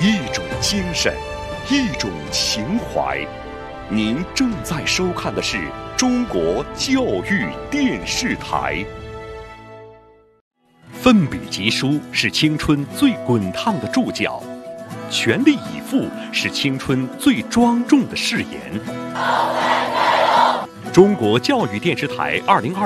一种精神，一种情怀。您正在收看的是中国教育电视台。奋笔疾书是青春最滚烫的注脚，全力以赴是青春最庄重的誓言。中国教育电视台2022